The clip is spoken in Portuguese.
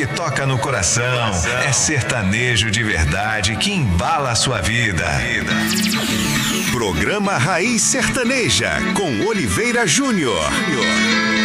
que toca no coração. É sertanejo de verdade que embala a sua vida. Programa Raiz Sertaneja, com Oliveira Júnior.